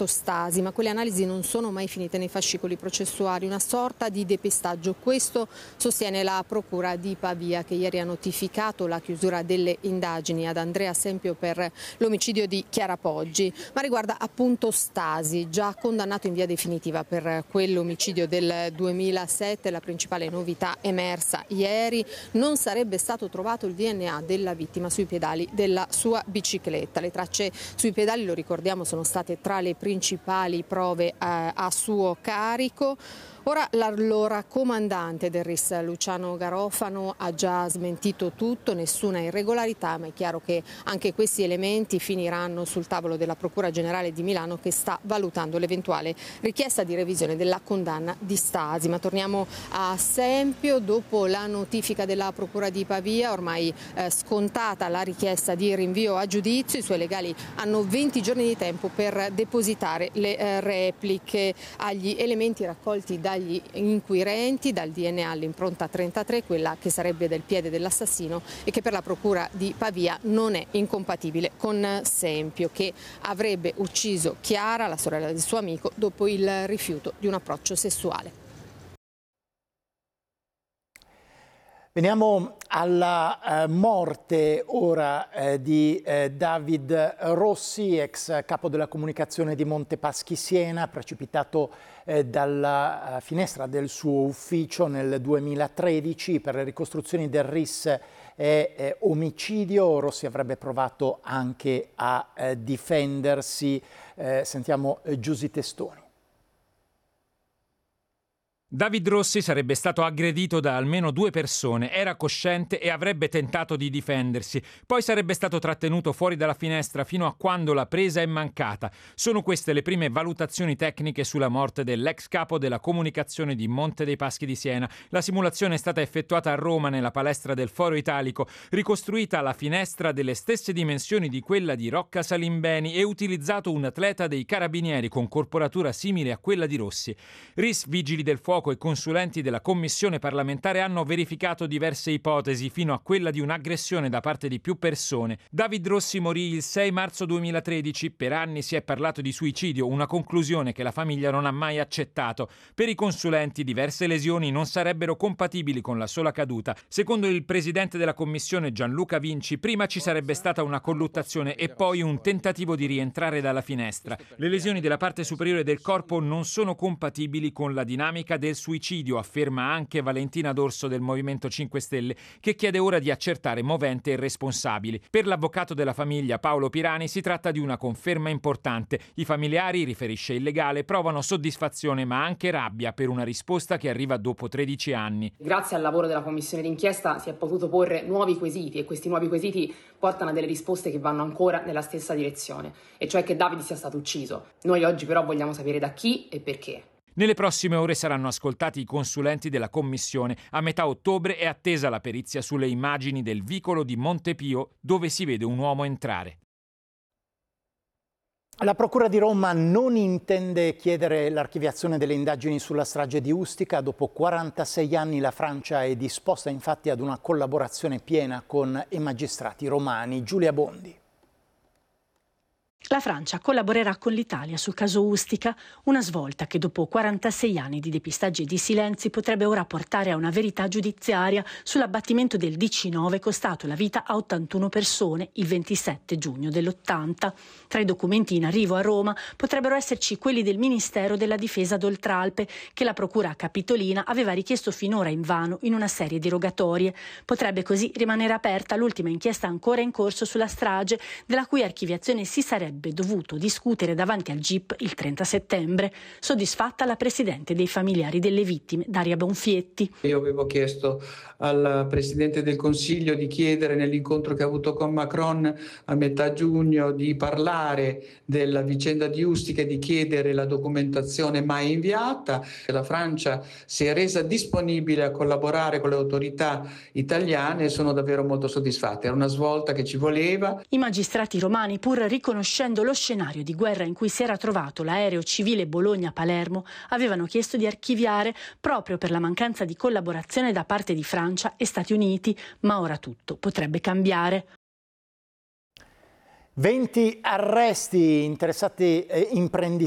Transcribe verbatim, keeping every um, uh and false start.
accertato stasi, ma quelle analisi non sono mai finite nei fascicoli processuali, una sorta di depistaggio. Questo sostiene la Procura di Pavia, che ieri ha notificato la chiusura delle indagini ad Andrea Sempio per l'omicidio di Chiara Poggi, ma riguarda appunto Stasi, già condannato in via definitiva per quell'omicidio del duemilasette. La principale novità emersa ieri: non sarebbe stato trovato il D N A della vittima sui pedali della sua bicicletta. Le tracce sui pedali, lo ricordiamo, sono state tra le principali prove eh, a suo carico. Ora l'allora comandante del R I S, Luciano Garofano, ha già smentito tutto, nessuna irregolarità, ma è chiaro che anche questi elementi finiranno sul tavolo della Procura Generale di Milano, che sta valutando l'eventuale richiesta di revisione della condanna di Stasi. Ma torniamo a Sempio. Dopo la notifica della Procura di Pavia, ormai eh, scontata la richiesta di rinvio a giudizio, i suoi legali hanno venti giorni di tempo per depositare le eh, repliche agli elementi raccolti da dagli inquirenti, dal D N A all'impronta trentatré, quella che sarebbe del piede dell'assassino e che per la Procura di Pavia non è incompatibile con Sempio, che avrebbe ucciso Chiara, la sorella del suo amico, dopo il rifiuto di un approccio sessuale. Veniamo alla eh, morte ora eh, di eh, David Rossi, ex capo della comunicazione di Montepaschi Siena, precipitato eh, dalla uh, finestra del suo ufficio nel duemilatredici. Per le ricostruzioni del R I S è eh, omicidio. Rossi avrebbe provato anche a eh, difendersi. Eh, sentiamo eh, Giusy Testoni. David Rossi sarebbe stato aggredito da almeno due persone, era cosciente e avrebbe tentato di difendersi. Poi sarebbe stato trattenuto fuori dalla finestra fino a quando la presa è mancata. Sono queste le prime valutazioni tecniche sulla morte dell'ex capo della comunicazione di Monte dei Paschi di Siena. La simulazione è stata effettuata a Roma nella palestra del Foro Italico, ricostruita alla finestra delle stesse dimensioni di quella di Rocca Salimbeni e utilizzato un atleta dei Carabinieri con corporatura simile a quella di Rossi. R I S, Vigili del Fuoco e consulenti della commissione parlamentare hanno verificato diverse ipotesi, fino a quella di un'aggressione da parte di più persone. David Rossi morì il sei marzo duemilatredici. Per anni si è parlato di suicidio, una conclusione che la famiglia non ha mai accettato. Per i consulenti diverse lesioni non sarebbero compatibili con la sola caduta. Secondo il presidente della commissione Gianluca Vinci, prima ci sarebbe stata una colluttazione e poi un tentativo di rientrare dalla finestra. Le lesioni della parte superiore del corpo non sono compatibili con la dinamica del suicidio, afferma anche Valentina D'Orso del Movimento cinque Stelle, che chiede ora di accertare movente e responsabili. Per l'avvocato della famiglia Paolo Pirani si tratta di una conferma importante. I familiari, riferisce il legale, provano soddisfazione ma anche rabbia per una risposta che arriva dopo tredici anni. Grazie al lavoro della commissione d'inchiesta si è potuto porre nuovi quesiti e questi nuovi quesiti portano a delle risposte che vanno ancora nella stessa direzione, e cioè che David sia stato ucciso. Noi oggi però vogliamo sapere da chi e perché. Nelle prossime ore saranno ascoltati i consulenti della commissione. A metà ottobre è attesa la perizia sulle immagini del vicolo di Montepio, dove si vede un uomo entrare. La Procura di Roma non intende chiedere l'archiviazione delle indagini sulla strage di Ustica. Dopo quarantasei anni la Francia è disposta infatti ad una collaborazione piena con i magistrati romani. Giulia Bondi. La Francia collaborerà con l'Italia sul caso Ustica, una svolta che dopo quarantasei anni di depistaggi e di silenzi potrebbe ora portare a una verità giudiziaria sull'abbattimento del D C nove costato la vita a ottantuno persone il ventisette giugno dell'ottanta. Tra i documenti in arrivo a Roma potrebbero esserci quelli del Ministero della Difesa d'Oltralpe, che la Procura capitolina aveva richiesto finora invano in una serie di rogatorie. Potrebbe così rimanere aperta l'ultima inchiesta ancora in corso sulla strage, della cui archiviazione si sarebbe dovuto discutere davanti al G I P il trenta settembre. Soddisfatta la presidente dei familiari delle vittime, Daria Bonfietti. Io avevo chiesto al Presidente del Consiglio di chiedere, nell'incontro che ha avuto con Macron a metà giugno, di parlare della vicenda di Ustica e di chiedere la documentazione mai inviata. La Francia si è resa disponibile a collaborare con le autorità italiane e sono davvero molto soddisfatta. Era una svolta che ci voleva. I magistrati romani, pur riconoscendo lo scenario di guerra in cui si era trovato l'aereo civile Bologna-Palermo, avevano chiesto di archiviare proprio per la mancanza di collaborazione da parte di Francia e Stati Uniti, ma ora tutto potrebbe cambiare. venti arresti, interessati eh, imprenditori